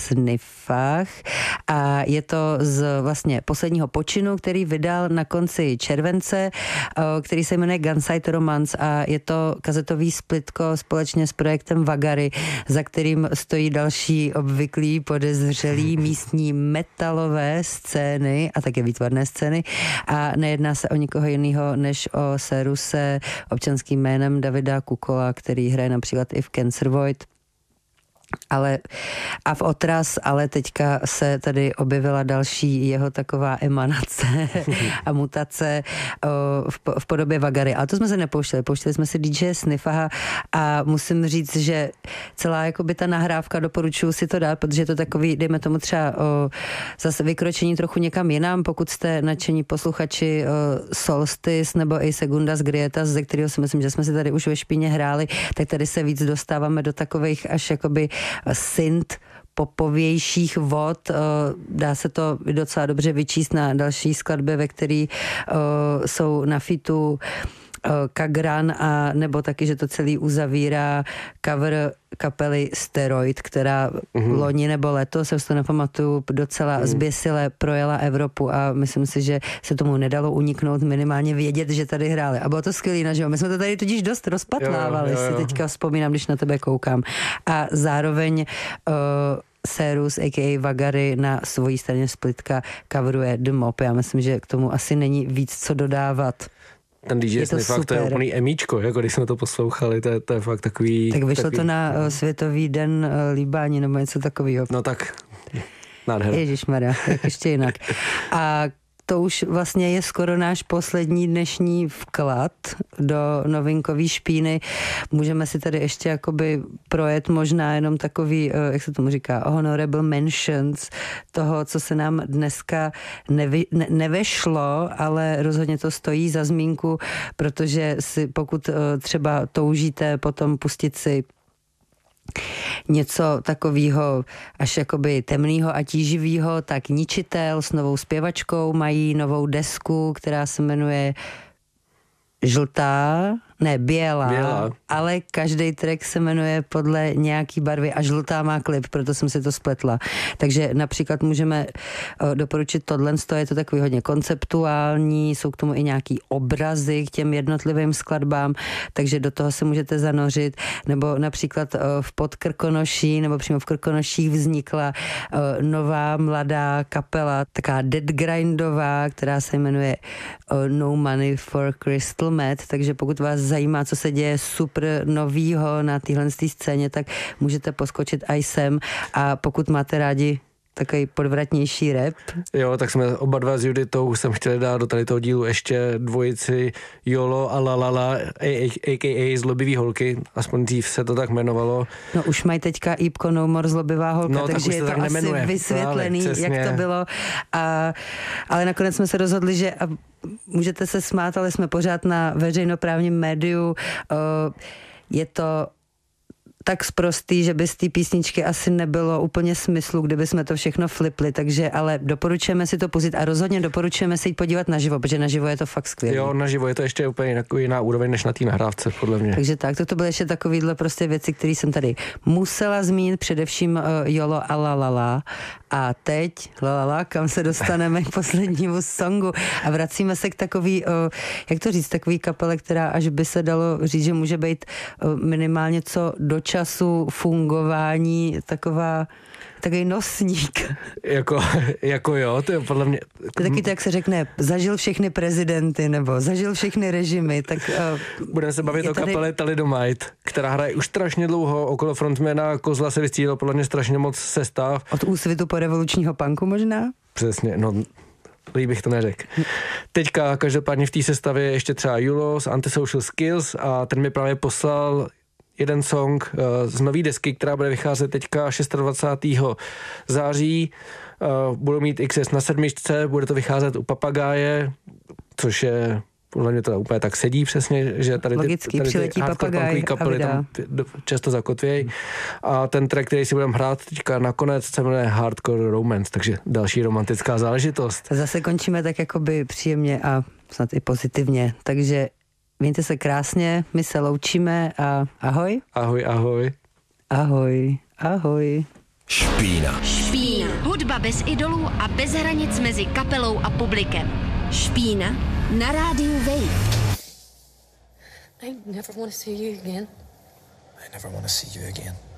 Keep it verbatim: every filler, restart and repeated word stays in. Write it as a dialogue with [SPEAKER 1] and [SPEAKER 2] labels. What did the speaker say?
[SPEAKER 1] Sniffach a je to z vlastně posledního počinu, který vydal na konci července, který se jmenuje Gunside Romance a je to kazetový splitko společně s projektem Vagary, za kterým stojí další obvyklý podezřelý místní metalové scény a také výtvarné scény a nejedná se o nikoho jiného než o Séruse občanským jménem Davida Kukola, který hraje například i v Cancer Void. Ale a v Otras, ale teďka se tady objevila další jeho taková emanace a mutace o, v, v podobě Vagary. Ale to jsme se nepouštěli. Pouštěli jsme si D J Sniffaha a musím říct, že celá jakoby ta nahrávka, doporučuji si to dát, protože je to takový, dejme tomu třeba o, zase vykročení trochu někam jinam, pokud jste nadšení posluchači o, Solstice nebo i Segundas Grietas, ze kterého si myslím, že jsme si tady už ve špíně hráli, tak tady se víc dostáváme do takových až jakoby synth popovějších vod. Dá se to docela dobře vyčíst na další skladbě, ve který jsou na fitu Kagran a nebo taky, že to celý uzavírá cover kapely Steroid, která mm-hmm. loni nebo letos, se to nepamatuju, docela mm. zběsile projela Evropu a myslím si, že se tomu nedalo uniknout, minimálně vědět, že tady hráli. A bylo to skvělý, že my jsme to tady tudíž dost rozpatlávali, jo, jo, jo. Si teďka vzpomínám, když na tebe koukám. A zároveň uh, Sérus, a k a. Vagary na svojí straně splitka coveruje The Mop. Já myslím, že k tomu asi není víc co dodávat.
[SPEAKER 2] Ten D J Sniffach, to je úplný emíčko, jako když jsme to poslouchali, to je, to je fakt takový...
[SPEAKER 1] Tak vyšlo
[SPEAKER 2] takový,
[SPEAKER 1] to na no. Světový den uh, líbání nebo něco takového.
[SPEAKER 2] No tak, nádhera.
[SPEAKER 1] Ježišmarja, jak ještě jinak. A to už vlastně je skoro náš poslední dnešní vklad do novinkový špíny. Můžeme si tady ještě jakoby projet možná jenom takový, jak se tomu říká, honorable mentions toho, co se nám dneska nevy, ne, nevešlo, ale rozhodně to stojí za zmínku, protože si, pokud třeba toužíte potom pustit si něco takového až jakoby temného a tíživého, tak Ničitel s novou zpěvačkou mají novou desku, která se jmenuje Žlutá, ne, bělá,
[SPEAKER 2] bělá,
[SPEAKER 1] ale každý track se jmenuje podle nějaký barvy a žlutá má klip, proto jsem si to spletla. Takže například můžeme doporučit tohle, je to takový hodně konceptuální, jsou k tomu i nějaký obrazy k těm jednotlivým skladbám, takže do toho se můžete zanořit, nebo například v Podkrkonoší, nebo přímo v Krkonoších vznikla nová mladá kapela, taká deadgrindová, která se jmenuje No Money for Crystal Meth, takže pokud vás zajímá, co se děje super novýho na téhle scéně, tak můžete poskočit i sem a pokud máte rádi takový podvratnější rap.
[SPEAKER 2] Jo, tak jsme oba dva s Juditou jsem chtěli dát do tady toho dílu ještě dvojici Jolo a Lalala, a k a. Zlobivý holky, aspoň dřív se to tak jmenovalo.
[SPEAKER 1] No už mají teďka ípko No More Zlobivá holka,
[SPEAKER 2] no,
[SPEAKER 1] takže je to asi
[SPEAKER 2] nemenuje.
[SPEAKER 1] vysvětlený, ale, jak to bylo. A, ale nakonec jsme se rozhodli, že a můžete se smát, ale jsme pořád na veřejnoprávním médiu. Je to tak sprostý, že by z té písničky asi nebylo úplně smyslu, kdyby jsme to všechno flipli, takže ale doporučujeme si to pustit a rozhodně doporučujeme se jít podívat naživo, protože naživo je to fakt skvělé.
[SPEAKER 2] Jo, naživo je to ještě úplně jiná úroveň než na té nahrávce, podle mě.
[SPEAKER 1] Takže tak, to byly ještě takovýhle prostě věci, které jsem tady musela zmínit, především uh, Jolo a Lalala. A teď, lalala, kam se dostaneme k poslednímu songu a vracíme se k takový, uh, jak to říct, takový kapele, která až by se dalo říct, že může být uh, minimálně co do času fungování, taková takový nosník.
[SPEAKER 2] Jako, jako jo, to je podle mě...
[SPEAKER 1] To je taky to, jak se řekne, zažil všechny prezidenty, nebo zažil všechny režimy, tak... Uh,
[SPEAKER 2] Budeme se bavit o
[SPEAKER 1] tady...
[SPEAKER 2] kapele Thalidomide, která hraje už strašně dlouho, okolo frontmana Kozla se vystřídalo podle mě strašně moc sestav.
[SPEAKER 1] Od úsvitu po revolučního punku možná?
[SPEAKER 2] Přesně, no... Líp bych to neřekl. Teďka každopádně v té sestavě ještě třeba Julo z Antisocial Skills a ten mi právě poslal jeden song uh, z nový desky, která bude vycházet teďka dvacátého šestého září. Uh, budou mít X S na sedmičce, bude to vycházet u Papagáje, což je podle mě to úplně tak sedí přesně, že tady
[SPEAKER 1] logicky,
[SPEAKER 2] ty, tady ty hardcore kapely tam často zakotvějí. A ten track, který si budeme hrát teďka nakonec, se jmenuje Hardcore Romance, takže další romantická záležitost.
[SPEAKER 1] Zase končíme tak jakoby příjemně a snad i pozitivně, takže mějte se krásně, my se loučíme a ahoj.
[SPEAKER 2] Ahoj, ahoj.
[SPEAKER 1] Ahoj, ahoj.
[SPEAKER 3] Špína.
[SPEAKER 4] Špína. Hudba bez idolů a bez hranic mezi kapelou a publikem. Špína na rádiu Wave.
[SPEAKER 5] I never want to see you again.
[SPEAKER 3] I never want to see you again.